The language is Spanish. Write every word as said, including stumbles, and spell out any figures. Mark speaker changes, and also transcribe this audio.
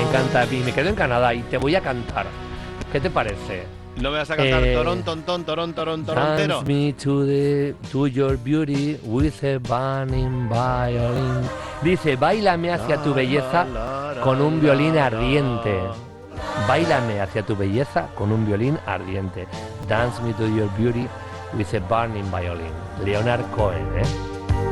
Speaker 1: encanta. Y me quedo en Canadá y te voy a cantar. ¿Qué te parece?
Speaker 2: ¿No me vas a cantar
Speaker 1: Eh,
Speaker 2: Torón, Tontón, Torón, Torón, Torontero?
Speaker 1: Dance me to, the, to your beauty with a burning violin. Dice, báilame hacia tu belleza con un violín ardiente. Báilame hacia tu belleza con un violín ardiente. Dance me to your beauty with a burning violin. Leonard Cohen, ¿eh?